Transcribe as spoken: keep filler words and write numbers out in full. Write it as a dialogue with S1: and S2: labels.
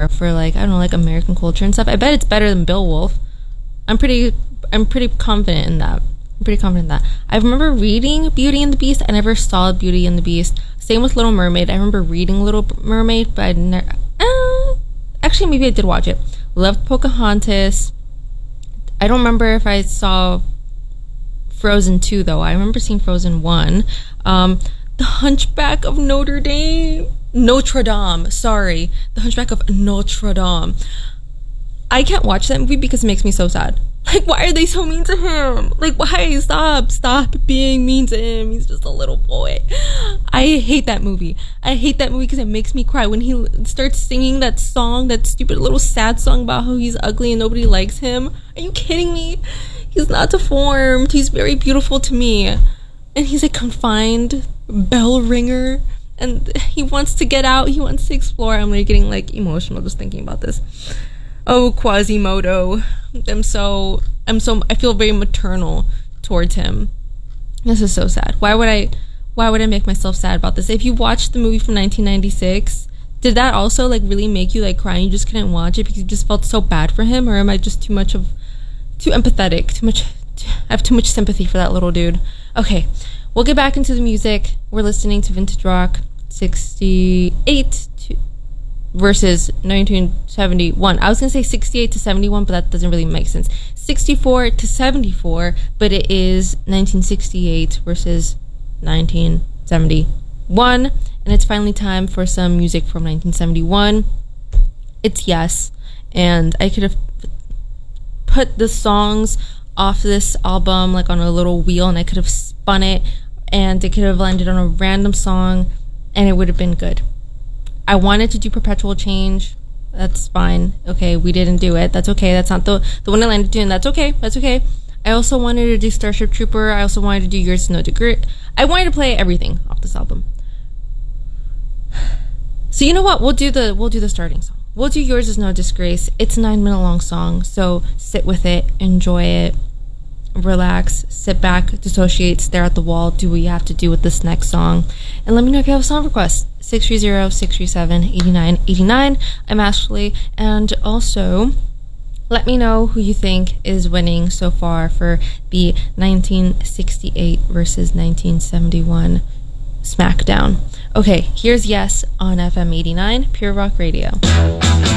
S1: for like, I don't know, like American culture and stuff. I bet it's better than Beowulf. I'm pretty I'm pretty confident in that. I'm pretty confident in that. I remember reading Beauty and the Beast. I never saw Beauty and the Beast. Same with Little Mermaid. I remember reading Little Mermaid, but I never uh, actually maybe I did watch it. Loved Pocahontas. I don't remember if I saw Frozen two though. I remember seeing Frozen one. Um, The Hunchback of Notre Dame. Notre Dame. Sorry. The Hunchback of Notre Dame. I can't watch that movie because it makes me so sad. Like, why are they so mean to him? Like, why? Stop. Stop being mean to him. He's just a little boy. I hate that movie. I hate that movie because it makes me cry. When he starts singing that song, that stupid little sad song about how he's ugly and nobody likes him. Are you kidding me? He's not deformed. He's very beautiful to me. And he's a confined bell ringer. And he wants to get out. He wants to explore. I'm like getting like emotional just thinking about this. Oh, Quasimodo. I'm so, I'm so, I feel very maternal towards him. This is so sad. Why would I, why would I make myself sad about this? If you watched the movie from nineteen ninety-six, did that also like really make you like cry and you just couldn't watch it because you just felt so bad for him? Or am I just too much of, too empathetic, too much, I have too much sympathy for that little dude. Okay, we'll get back into the music. We're listening to Vintage Rock sixty-eight to versus nineteen seventy-one. I was gonna say sixty-eight to seventy-one, but that doesn't really make sense. sixty-four to seventy-four, but it is nineteen sixty-eight versus nineteen seventy-one, and it's finally time for some music from nineteen seventy-one. It's Yes, and I could have put the songs off this album like on a little wheel, and I could have spun it, and it could have landed on a random song, and it would have been good. I wanted to do Perpetual Change. That's fine. Okay, we didn't do it. That's okay. That's not the the one I landed doing. That's okay. That's okay. I also wanted to do Starship Trooper. I also wanted to do Yours Is No Degree. I wanted to play everything off this album. So you know what? We'll do the we'll do the starting song. We'll do Yours Is No Disgrace. It's a nine minute long song, so sit with it, enjoy it, relax, sit back, dissociate, stare at the wall, do what you have to do with this next song, and let me know if you have a song request. six three zero, six three seven, eight nine eight nine. I'm Ashley, and also let me know who you think is winning so far for the nineteen sixty-eight versus nineteen seventy-one SmackDown. Okay, here's Yes on F M eighty-nine, Pure Rock Radio.